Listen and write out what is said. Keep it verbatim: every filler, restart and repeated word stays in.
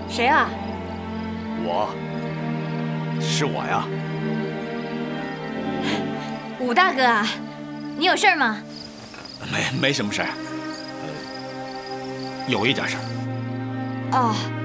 谁啊？ 我，是我呀。 武大哥啊，你有事吗？ 没没什么事儿，呃，有一点事儿。 哦。